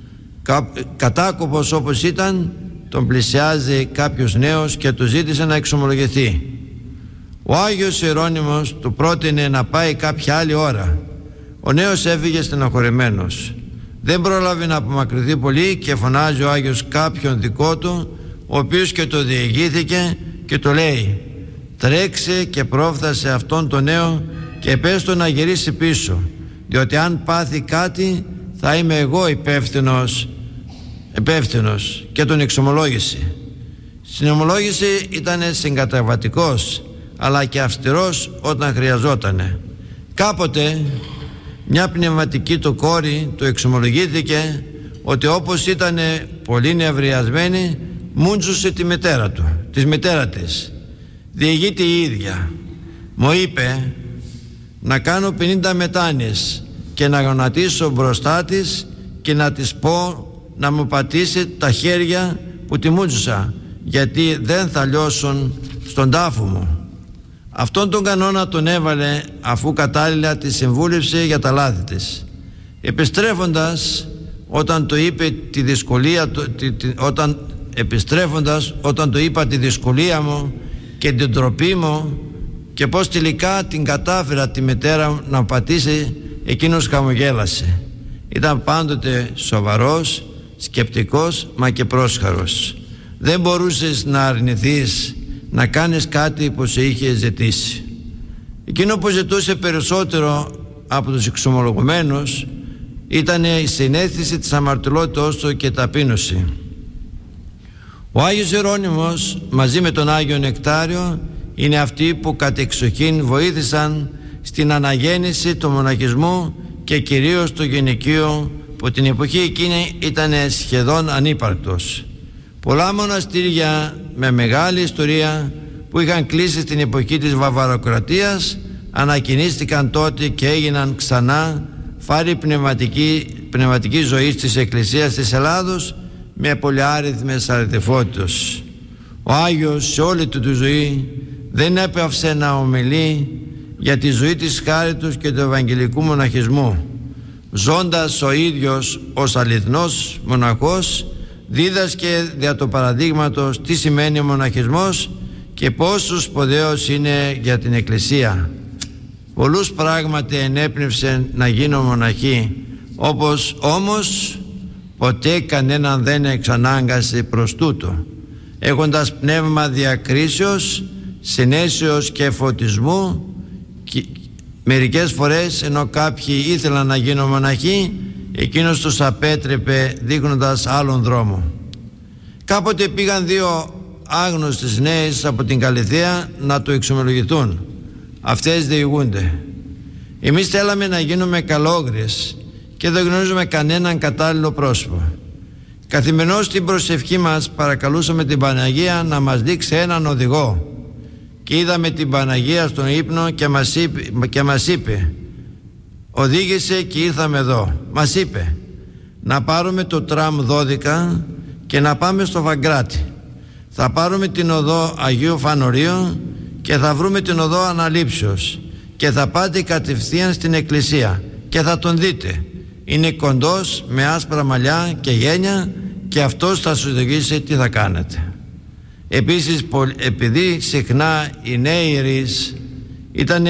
κατάκοπος όπως ήταν, τον πλησιάζει κάποιος νέος και του ζήτησε να εξομολογηθεί. Ο Άγιος Ιερώνυμος του πρότεινε να πάει κάποια άλλη ώρα. Ο νέος έφυγε στενοχωρεμένος. Δεν πρόλαβε να απομακρυνθεί πολύ και φωνάζει ο Άγιος κάποιον δικό του, ο οποίος και το διηγήθηκε και του λέει: τρέξε και πρόφθασε αυτόν τον νέο και πες του να γυρίσει πίσω, διότι αν πάθει κάτι θα είμαι εγώ υπεύθυνος, και τον εξομολόγησε. Στην ομολόγηση ήταν συγκαταβατικός, αλλά και αυστηρός όταν χρειαζότανε. Κάποτε μια πνευματική του κόρη του εξομολογήθηκε ότι όπως ήταν πολύ νευριασμένη, μούντζουσε τη μητέρα της. Διηγείται η ίδια: μου είπε να κάνω 50 μετάνοιες και να γονατίσω μπροστά της και να της πω να μου πατήσει τα χέρια που τη μούτζουσα, γιατί δεν θα λιώσουν στον τάφο μου. Αυτόν τον κανόνα τον έβαλε αφού κατάλληλα τη συμβούλευσε για τα λάθη της. Επιστρέφοντας, όταν του είπε τη δυσκολία, όταν του είπα τη δυσκολία μου και την τροπή μου και πως τελικά την κατάφερα τη μητέρα μου να πατήσει, εκείνος χαμογέλασε. Ήταν πάντοτε σοβαρός, σκεπτικός, μα και πρόσχαρος. Δεν μπορούσες να αρνηθείς να κάνεις κάτι που σε είχε ζητήσει. Εκείνο που ζητούσε περισσότερο από τους εξομολογουμένους ήταν η συναίσθηση της αμαρτωλότητός του και ταπείνωση. Ο Άγιος Ιερώνυμος μαζί με τον Άγιο Νεκτάριο είναι αυτοί που κατεξοχήν βοήθησαν στην αναγέννηση του μοναχισμού και κυρίως του γυναικείου, που την εποχή εκείνη ήταν σχεδόν ανύπαρκτος. Πολλά μοναστήρια με μεγάλη ιστορία που είχαν κλείσει στην εποχή της Βαβαροκρατίας ανακοινίστηκαν τότε και έγιναν ξανά φάρη πνευματική ζωή της Εκκλησίας της Ελλάδος με πολυάριθμες αρετεφότητες. Ο Άγιος σε όλη του τη ζωή δεν έπαυσε να ομιλεί για τη ζωή της χάριτος και του Ευαγγελικού μοναχισμού. Ζώντας ο ίδιος ως αληθινός μοναχός, δίδασκε δια το παραδείγματος τι σημαίνει μοναχισμός και πόσο σπουδαίος είναι για την Εκκλησία. Πολλούς πράγματι ενέπνευσε να γίνω μοναχή, όμως ποτέ κανέναν δεν εξανάγκασε προς τούτο, έχοντας πνεύμα διακρίσεως, συναίσεως και φωτισμού. Μερικές φορές ενώ κάποιοι ήθελαν να γίνουν μοναχοί, εκείνος τους απέτρεπε δείχνοντας άλλον δρόμο. Κάποτε πήγαν 2 άγνωστες νέες από την Καλυθέα να το εξομολογηθούν. Αυτές διηγούνται: εμείς θέλαμε να γίνουμε καλόγριες και δεν γνωρίζουμε κανέναν κατάλληλο πρόσωπο. Καθημερινώς στην προσευχή μας παρακαλούσαμε την Παναγία να μας δείξει έναν οδηγό, και είδαμε την Παναγία στον ύπνο και μας είπε οδήγησε και ήρθαμε εδώ. Μας είπε να πάρουμε το τραμ 12 και να πάμε στο Βαγκράτη. Θα πάρουμε την οδό Αγίου Φανορίου και θα βρούμε την οδό Αναλήψεως και θα πάτε κατευθείαν στην εκκλησία και θα τον δείτε. Είναι κοντός με άσπρα μαλλιά και γένια και αυτός θα σου οδηγήσει τι θα κάνετε. Επίσης, επειδή συχνά οι νέοι ιερείς ήταν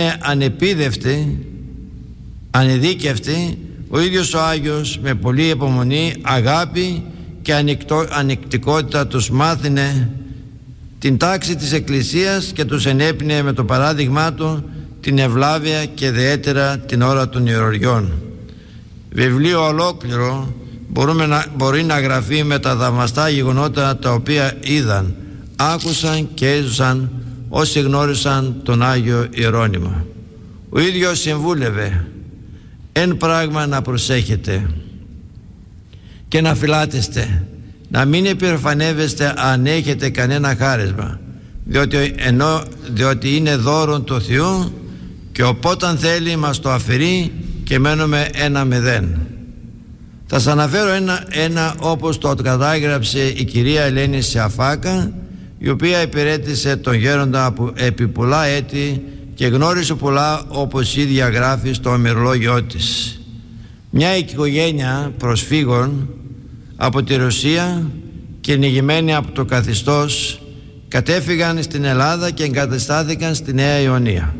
ανεδίκευτοι, ο ίδιος ο Άγιος με πολλή υπομονή, αγάπη και ανεκτικότητα τους μάθαινε την τάξη της Εκκλησίας και τους ενέπνεε με το παράδειγμά του την ευλάβεια και ιδιαίτερα την ώρα των ιεροργιών. Βιβλίο ολόκληρο μπορεί να γραφεί με τα θαυμαστά γεγονότα τα οποία είδαν, άκουσαν και έζησαν όσοι γνώρισαν τον Άγιο Ιερώνυμο. Ο ίδιος συμβούλευε: εν πράγμα να προσέχετε και να φυλάτεστε, να μην επιρροφανεύεστε αν έχετε κανένα χάρισμα, διότι είναι δώρον του Θεού και οπόταν θέλει μας το αφαιρεί και μένουμε 1-0. Θα σας αναφέρω ένα όπως το κατάγραψε η κυρία Ελένη Σεαφάκα, η οποία υπηρέτησε τον γέροντα επί πολλά έτη και γνώρισε πολλά, όπως η ίδια γράφει στο ημερολόγιό της. Μια οικογένεια προσφύγων από τη Ρωσία και νικημένοι από το καθεστώς κατέφυγαν στην Ελλάδα και εγκαταστάθηκαν στη Νέα Ιωνία.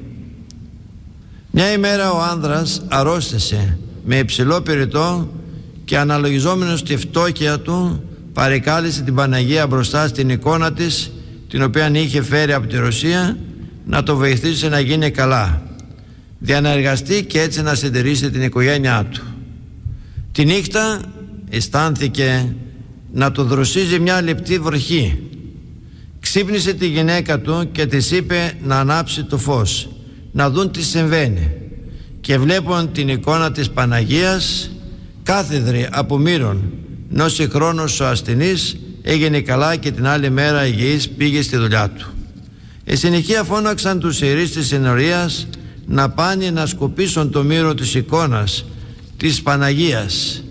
Μια ημέρα ο άνδρας αρρώστησε με υψηλό πυρετό και αναλογιζόμενος τη φτώχεια του παρεκάλεσε την Παναγία μπροστά στην εικόνα της, την οποία είχε φέρει από τη Ρωσία, να το βοηθήσει να γίνει καλά, για να εργαστεί και έτσι να συντηρήσει την οικογένειά του. Τη νύχτα αισθάνθηκε να του δροσίζει μια λεπτή βροχή. Ξύπνησε τη γυναίκα του και της είπε να ανάψει το φως, να δουν τι συμβαίνει, και βλέπουν την εικόνα της Παναγίας κάθεδρη από μύρων, ενώ συγχρόνως ο ασθενής έγινε καλά και την άλλη μέρα υγιής πήγε στη δουλειά του. Εν συνεχεία φώναξαν τους ιερείς της ενορίας να πάνε να σκοπίσουν το μύρο της εικόνας της Παναγίας.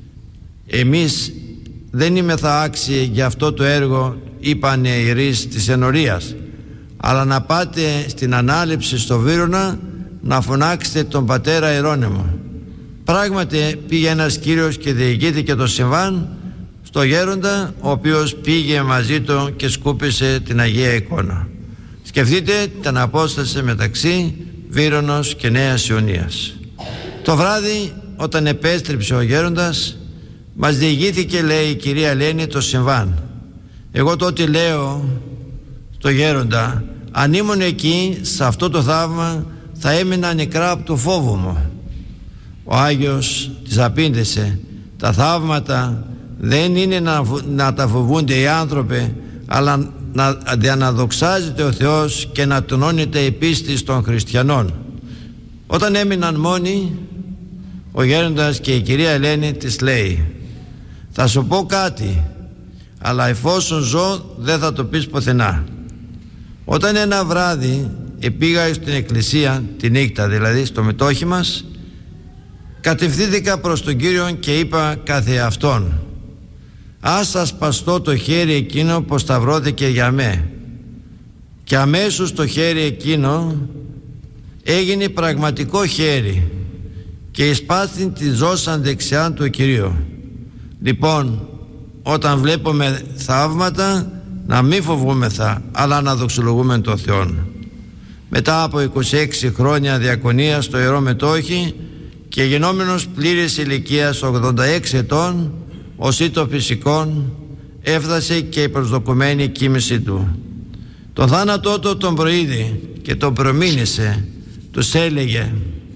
Εμείς δεν είμεθα άξιοι για αυτό το έργο, είπαν οι ιερείς της ενορίας, αλλά να πάτε στην ανάληψη στο Βύρωνα να φωνάξετε τον πατέρα Ιερώνυμο. Πράγματι πήγε ένας κύριος και διηγήθηκε το συμβάν στο γέροντα, ο οποίος πήγε μαζί του και σκούπισε την Αγία εικόνα. Σκεφτείτε την απόσταση μεταξύ Βύρωνος και Νέας Ιωνίας. Το βράδυ, όταν επέστρεψε ο γέροντας, μας διηγήθηκε, λέει η κυρία Ελένη, το συμβάν. Εγώ τότε λέω στο γέροντα, αν ήμουν εκεί σε αυτό το θαύμα θα έμεινα νεκρά από το φόβο μου. Ο Άγιος της απήντησε, τα θαύματα δεν είναι να τα φοβούνται οι άνθρωποι, αλλά να δοξάζεται ο Θεός και να τονώνεται η πίστη των χριστιανών. Όταν έμειναν μόνοι, ο γέροντας και η κυρία Ελένη της λέει, θα σου πω κάτι, αλλά εφόσον ζω δεν θα το πεις πουθενά. Όταν ένα βράδυ πήγα στην εκκλησία, τη νύχτα δηλαδή, στο μετόχι μας, κατευθύνθηκα προς τον Κύριο και είπα καθεαυτόν, ας σας παστώ το χέρι εκείνο που σταυρώθηκε για με. Και αμέσως το χέρι εκείνο έγινε πραγματικό χέρι και εις πάστην τη ζώσαν δεξιά του Κυρίου. Λοιπόν, όταν βλέπουμε θαύματα να μην φοβούμεθα, αλλά να δοξολογούμε τον Θεό. Μετά από 26 χρόνια διακονία στο Ιερό Μετόχι και γινόμενος πλήρης ηλικίας 86 ετών, ως ήτο φυσικών, έφτασε και η προσδοκουμένη κοίμηση του. Τον θάνατό του τον προείδη και τον προμήνυσε. Τους έλεγε: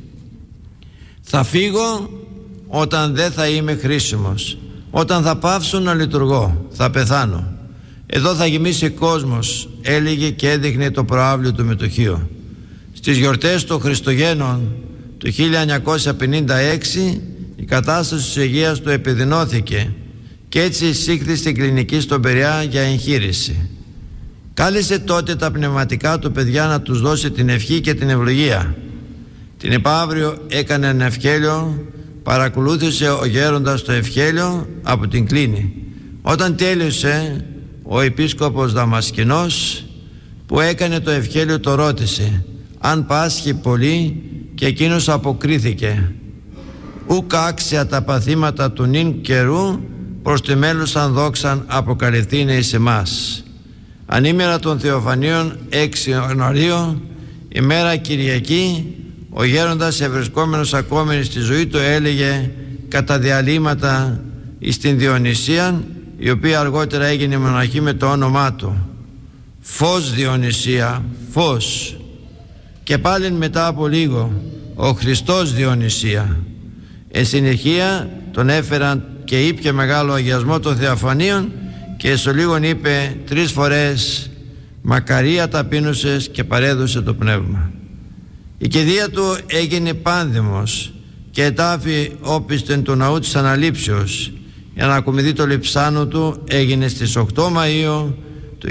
θα φύγω όταν δεν θα είμαι χρήσιμος, όταν θα πάυσω να λειτουργώ, θα πεθάνω. Εδώ θα γεμίσει κόσμος, έλεγε και έδειχνε το προαύλιο του μετοχείου. Στις γιορτές των Χριστουγέννων του 1956 η κατάσταση της υγείας του επιδεινώθηκε και έτσι εισήχθη στην κλινική στον Περιά για εγχείρηση. Κάλεσε τότε τα πνευματικά του παιδιά να τους δώσει την ευχή και την ευλογία. Την επαύριο έκανε ένα ευχέλιο, παρακολούθησε ο γέροντας το ευχέλιο από την κλίνη. Όταν τέλειωσε, ο επίσκοπος Δαμασκηνός που έκανε το ευχέλιο το ρώτησε αν πάσχει πολύ, και εκείνος αποκρίθηκε: «Ουκ άξια τα παθήματα του νυν καιρού, προς τη μέλουσαν δόξαν αποκαλυφθήνε εις εμάς». Ανήμερα των Θεοφανίων 6 Ιανουαρίου, ημέρα Κυριακή, ο γέροντας ευρισκόμενος ακόμη στη ζωή του έλεγε κατά διαλύματα εις την Διονυσία, η οποία αργότερα έγινε μοναχή με το όνομά του. Φως Διονυσία, φως. Και πάλι μετά από λίγο ο Χριστός Διονυσία. Εν συνεχεία τον έφεραν και ήπια μεγάλο αγιασμό των Θεοφανίων και στο λίγον είπε 3 φορές «Μακαρία ταπείνωσες» και παρέδωσε το πνεύμα. Η κηδεία του έγινε πάνδημος και ετάφη όπισθεν του ναού της Αναλήψεως. Η ανακομιδή το λειψάνου του έγινε στις 8 Μαΐου του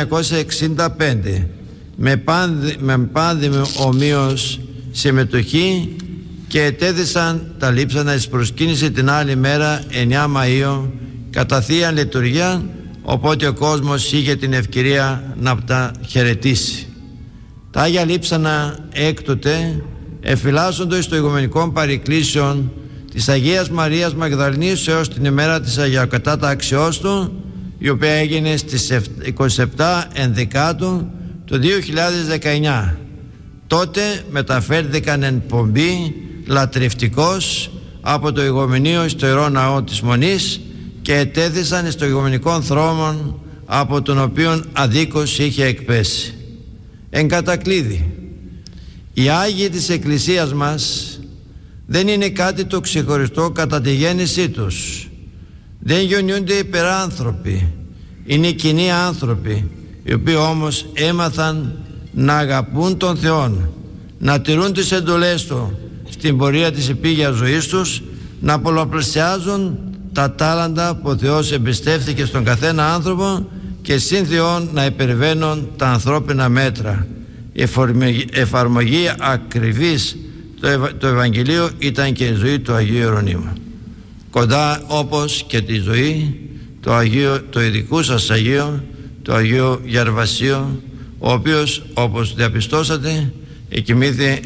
1965 με πάνδημη ομοίως συμμετοχή και ετέθησαν τα λείψανα εις προσκύνηση την άλλη μέρα 9 Μαΐου κατά Θεία Λειτουργία, οπότε ο κόσμος είχε την ευκαιρία να τα χαιρετήσει. Τα Άγια Λείψανα έκτοτε εφυλάσσονται στο Ηγουμενικών Παρικλήσεων της Αγίας Μαρίας Μαγδαληνής έως την ημέρα της Αγιακατάταξεώς του, η οποία έγινε στις 27 Ενδεκάτου του 2019. Τότε μεταφέρθηκαν εν πομπή λατρευτικός από το Ηγομενείο στο Ιερό Ναό της Μονής και ετέθησαν στο Ηγομενικών Θρόμων, από τον οποίον αδίκως είχε εκπέσει. Εν κατακλείδη, οι Άγιοι της Εκκλησίας μας δεν είναι κάτι το ξεχωριστό κατά τη γέννησή τους. Δεν γεννιούνται υπεράνθρωποι, είναι κοινοί άνθρωποι, οι οποίοι όμως έμαθαν να αγαπούν τον Θεό, να τηρούν τις εντολές Του στην πορεία της επίγειας ζωής τους, να πολλαπλασιάζουν τα τάλαντα που ο Θεός εμπιστεύτηκε στον καθένα άνθρωπο και συν Θεόν να υπερβαίνουν τα ανθρώπινα μέτρα. Η εφαρμογή ακριβής του Ευαγγελίου ήταν και η ζωή του Αγίου Ιερονύμου. Κοντά όπως και τη ζωή του ειδικού σας Αγίου, του Αγίου Γερβασίου, ο οποίος, όπως διαπιστώσατε, εκοιμήθη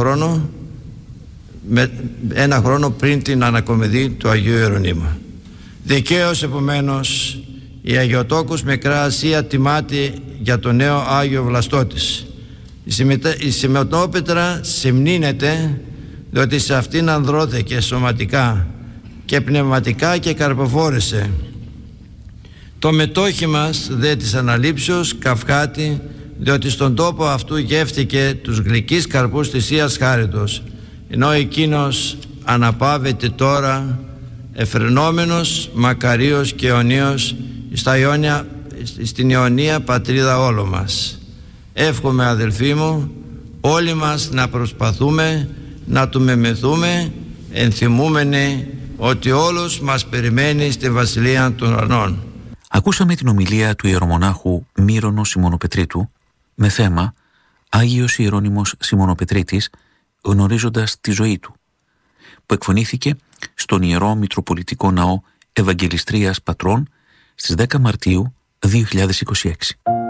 ένα χρόνο πριν την ανακομιδή του Αγίου Ιερονύμου. Δικαίως επομένως η Αγιοτόκους Μικρά Ασία τιμάται για το νέο Άγιο Βλαστό της. Η Συμμετόπετρα συμνύνεται, διότι σε αυτήν ανδρώθηκε σωματικά και πνευματικά και καρποφόρησε. Το μετόχι μας δε της Αναλήψεως καυχάτη, διότι στον τόπο αυτού γεύτηκε τους γλυκείς καρπούς της Θείας Χάριτος, ενώ εκείνος αναπαύεται τώρα εφρενόμενος, μακαρίος και αιωνίος στην αιωνία πατρίδα όλο μας. Εύχομαι, αδελφοί μου, όλοι μας να προσπαθούμε να του μεμεθούμε, ενθυμούμενοι ότι όλους μας περιμένει στη Βασιλεία των Ουρανών. Ακούσαμε την ομιλία του ιερομονάχου Μύρονος Σιμωνοπετρίτου με θέμα «Άγιος Ιερώνυμος Σιμωνοπετρίτης, γνωρίζοντας τη ζωή του», που εκφωνήθηκε στον Ιερό Μητροπολιτικό Ναό Ευαγγελιστρίας Πατρών στις 10 Μαρτίου 2026.